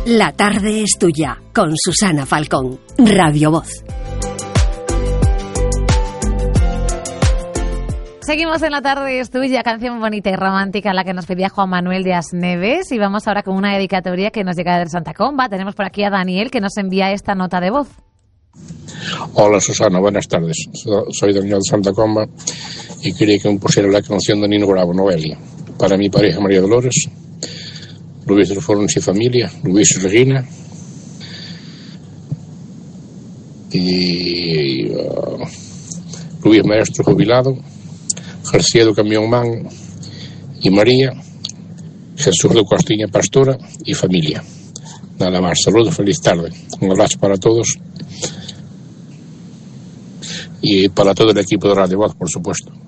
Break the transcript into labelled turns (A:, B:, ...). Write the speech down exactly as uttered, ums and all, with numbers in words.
A: La tarde es tuya, con Susana Falcón, Radio Voz.
B: Seguimos en La tarde es tuya, canción bonita y romántica, la que nos pedía Juan Manuel de Asneves. Y vamos ahora con una dedicatoria que nos llega de Santa Comba. Tenemos por aquí a Daniel, que nos envía esta nota de voz.
C: Hola Susana, buenas tardes. Soy Daniel de Santa Comba y quería que me pusiera la canción de Nino Bravo, Noelia. Para mi pareja María Dolores, Luis Alfonso y familia, Luis y Regina, y uh, Luis Maestro jubilado, García do Camión Man y María, Jesús de Costiña Pastora y familia. Nada más, saludos, feliz tarde. Un abrazo para todos y para todo el equipo de Radio Voz, por supuesto.